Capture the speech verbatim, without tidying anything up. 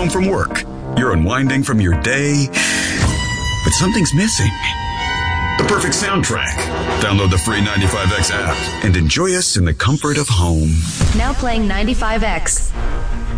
home from work. You're unwinding from your day, but something's missing. The perfect soundtrack. Download the free ninety-five X app and enjoy us in the comfort of home. Now playing ninety-five X.